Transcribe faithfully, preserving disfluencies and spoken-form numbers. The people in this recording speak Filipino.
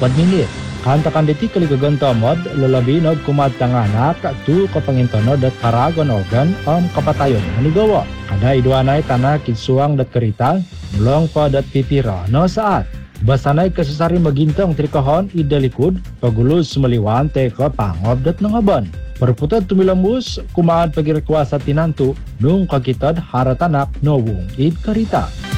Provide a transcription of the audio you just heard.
upad minit. Kanta kanditi kaligaganta mod, lalabi no kumadtanganak tu kapangintonod at karagon organ ang kapatayon manigawa. Kada idwanay tanah kitsuang dat kerita, mulong pa dat pipira no saat. Basanay kasasari magintang trikahon idalikod, pagulus sumaliwan teka pangob dat nangaban. Perputad tumilambus, kumaan pagirekwasa tinanto, nung kakitad haratanak no wong id karita.